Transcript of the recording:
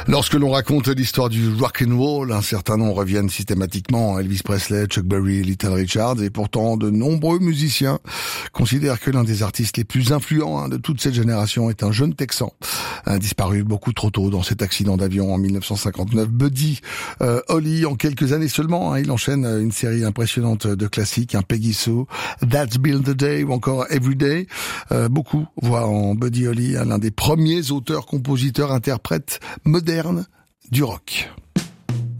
Lorsque l'on raconte l'histoire du rock and roll, un certain nom reviennent systématiquement Elvis Presley, Chuck Berry, Little Richard, et pourtant de nombreux musiciens considèrent que l'un des artistes les plus influents de toute cette génération est un jeune Texan, disparu beaucoup trop tôt dans cet accident d'avion en 1959. Buddy Holly, en quelques années seulement, il enchaîne une série impressionnante de classiques, un Peggy Sue, That's Been the Day ou encore Everyday. Beaucoup voient en Buddy Holly l'un des premiers auteurs, compositeurs, interprètes modernes du rock.